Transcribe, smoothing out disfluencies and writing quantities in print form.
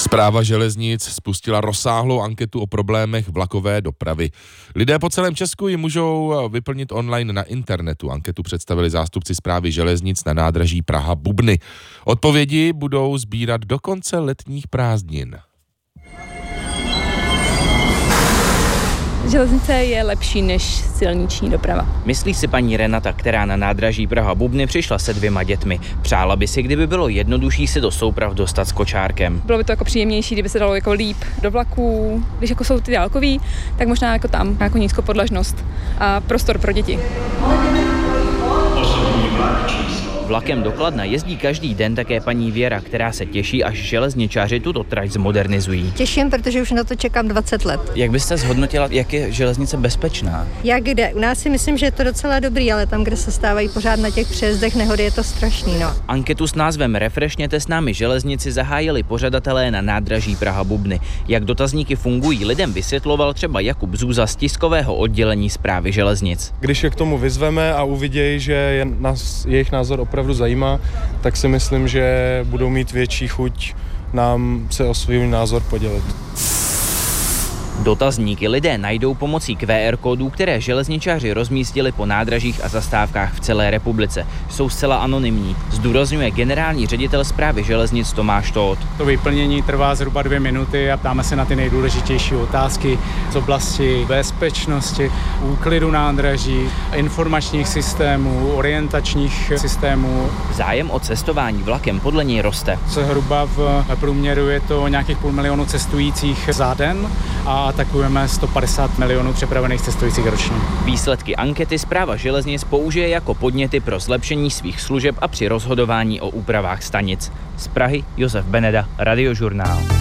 Správa železnic spustila rozsáhlou anketu o problémech vlakové dopravy. Lidé po celém Česku ji můžou vyplnit online na internetu. Anketu představili zástupci Správy železnic na nádraží Praha-Bubny. Odpovědi budou sbírat do konce letních prázdnin. Železnice je lepší než silniční doprava. Myslí si paní Renata, která na nádraží Praha-Bubny přišla se 2 dětmi. Přála by si, kdyby bylo jednodušší se do souprav dostat s kočárkem. Bylo by to jako příjemnější, kdyby se dalo jako líp do vlaků. Když jako jsou ty dálkový, tak možná jako tam jako nízkopodlažnost a prostor pro děti. Vlakem do Kladna jezdí každý den také paní Věra, která se těší, až železničáři tuto trať zmodernizují. Těším, protože už na to čekám 20 let. Jak byste zhodnotila, jak je železnice bezpečná? Jak kde? U nás si myslím, že je to docela dobrý, ale tam, kde se stávají pořád na těch přejezdech nehody, je to strašný, no. Anketu s názvem Refreshněte s námi železnici zahájili pořadatelé na nádraží Praha-Bubny. Jak dotazníky fungují, lidem vysvětloval třeba Jakub Zůza z tiskového oddělení Správy železnic. Když je k tomu vyzveme a uvidějí, že jejich názor opravdu zajímá, tak si myslím, že budou mít větší chuť nám se o svůj názor podělit. Dotazníky lidé najdou pomocí QR kódů, které železničáři rozmístili po nádražích a zastávkách v celé republice. Jsou zcela anonymní, zdůrazňuje generální ředitel Správy železnic Tomáš Tóth. To vyplnění trvá zhruba 2 minuty a ptáme se na ty nejdůležitější otázky z oblasti bezpečnosti, úklidu nádraží, informačních systémů, orientačních systémů. Zájem o cestování vlakem podle něj roste. Zhruba v průměru je to nějakých 500 000 cestujících za den a atakujeme 150 milionů přepravených cestujících ročně. Výsledky ankety Správa železnic použije jako podněty pro zlepšení svých služeb a při rozhodování o úpravách stanic. Z Prahy Josef Beneda, Radiožurnál.